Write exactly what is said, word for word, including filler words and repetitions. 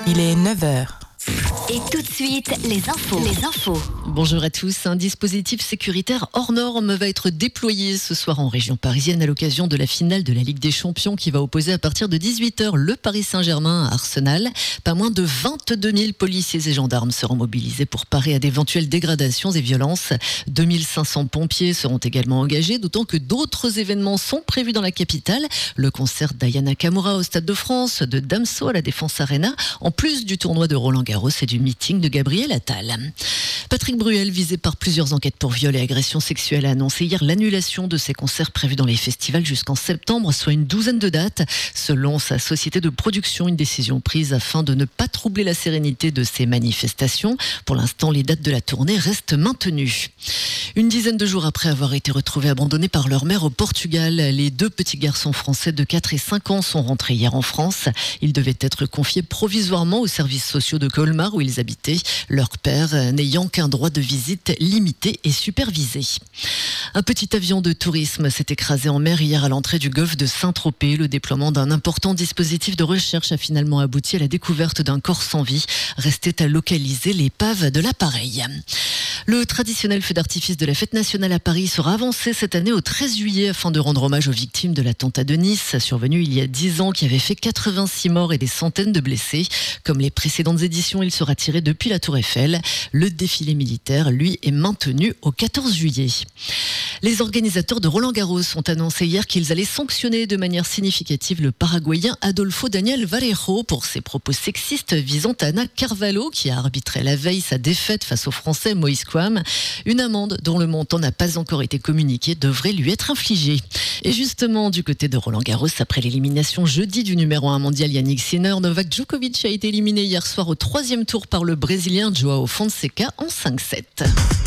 Il est neuf heures. Et tout de suite, les infos. Les infos. Bonjour à tous. Un dispositif sécuritaire hors norme va être déployé ce soir en région parisienne à l'occasion de la finale de la Ligue des Champions qui va opposer à partir de dix-huit heures le Paris Saint-Germain à Arsenal. Pas moins de vingt-deux mille policiers et gendarmes seront mobilisés pour parer à d'éventuelles dégradations et violences. deux mille cinq cents pompiers seront également engagés, d'autant que d'autres événements sont prévus dans la capitale. Le concert d'Aya Nakamura au Stade de France, de Damso à la Défense Arena, en plus du tournoi de Roland-Garros et du meeting de Gabriel Attal. Patrick Bruel, visé par plusieurs enquêtes pour viol et agression sexuelle, a annoncé hier l'annulation de ses concerts prévus dans les festivals jusqu'en septembre, soit une douzaine de dates. Selon sa société de production, une décision prise afin de ne pas troubler la sérénité de ces manifestations. Pour l'instant, les dates de la tournée restent maintenues. Une dizaine de jours après avoir été retrouvés abandonnés par leur mère au Portugal, les deux petits garçons français de quatre et cinq ans sont rentrés hier en France. Ils devaient être confiés provisoirement aux services sociaux de Colmar où ils habitaient, leur père n'ayant qu'un droit de visite limité et supervisé. Un petit avion de tourisme s'est écrasé en mer hier à l'entrée du golfe de Saint-Tropez. Le déploiement d'un important dispositif de recherche a finalement abouti à la découverte d'un corps sans vie. Restait à localiser l'épave de l'appareil. Le traditionnel feu d'artifice de la fête nationale à Paris sera avancé cette année au treize juillet afin de rendre hommage aux victimes de l'attentat de Nice, survenu il y a dix ans, qui avait fait quatre-vingt-six morts et des centaines de blessés. Comme les précédentes éditions, il sera tiré depuis la Tour Eiffel. Le défilé militaire, lui, est maintenu au quatorze juillet. Les organisateurs de Roland-Garros ont annoncé hier qu'ils allaient sanctionner de manière significative le Paraguayen Adolfo Daniel Varejo pour ses propos sexistes visant Ana Carvalho, qui a arbitré la veille sa défaite face au Français Moïse Kouam. Une amende dont le montant n'a pas encore été communiqué devrait lui être infligée. Et justement, du côté de Roland-Garros, après l'élimination jeudi du numéro un mondial Yannick Sinner, Novak Djokovic a été éliminé hier soir au troisième tour par le Brésilien João Fonseca en cinq sept.